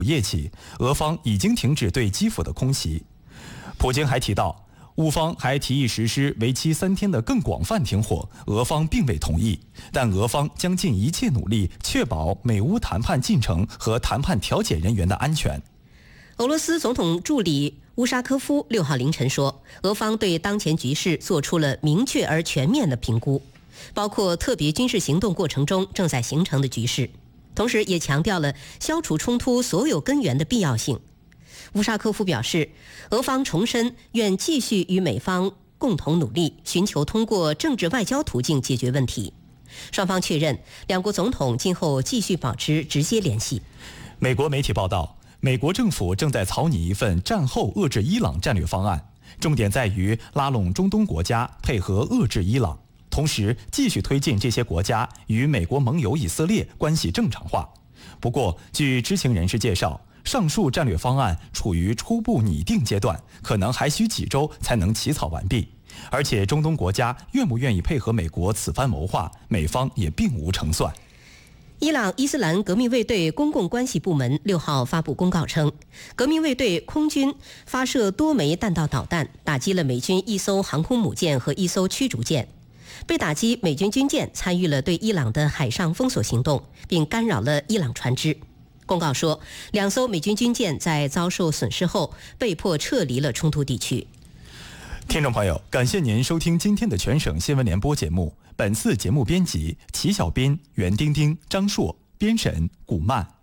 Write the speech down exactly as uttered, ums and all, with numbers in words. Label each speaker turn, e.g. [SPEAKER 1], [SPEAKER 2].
[SPEAKER 1] 夜起，俄方已经停止对基辅的空袭。普京还提到，乌方还提议实施为期三天的更广泛停火，俄方并未同意，但俄方将尽一切努力确保美乌谈判进程和谈判调解人员的安全。
[SPEAKER 2] 俄罗斯总统助理乌沙科夫六号凌晨说，俄方对当前局势做出了明确而全面的评估，包括特别军事行动过程中正在形成的局势，同时也强调了消除冲突所有根源的必要性。乌沙科夫表示，俄方重申愿继续与美方共同努力，寻求通过政治外交途径解决问题。双方确认，两国总统今后继续保持直接联系。
[SPEAKER 1] 美国媒体报道，美国政府正在草拟一份战后遏制伊朗战略方案，重点在于拉拢中东国家配合遏制伊朗，同时继续推进这些国家与美国盟友以色列关系正常化。不过，据知情人士介绍，上述战略方案处于初步拟定阶段，可能还需几周才能起草完毕。而且中东国家愿不愿意配合美国此番谋划，美方也并无成算。
[SPEAKER 2] 伊朗伊斯兰革命卫队公共关系部门六号发布公告称，革命卫队空军发射多枚弹道导弹，打击了美军一艘航空母舰和一艘驱逐舰。被打击美军军舰参与了对伊朗的海上封锁行动，并干扰了伊朗船只。公告说，两艘美军军舰在遭受损失后被迫撤离了冲突地区。
[SPEAKER 1] 听众朋友，感谢您收听今天的全省新闻联播节目。本次节目编辑齐小斌、袁丁丁、张硕，编审古曼。